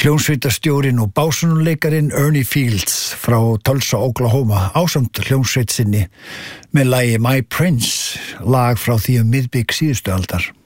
Hljómsveitarstjórinn og básúnuleikarin Ernie Fields frá Tulsa, Oklahoma ásamt hljómsveit sinni með lagi My Prince, lag frá því miðbik síðustu aldar.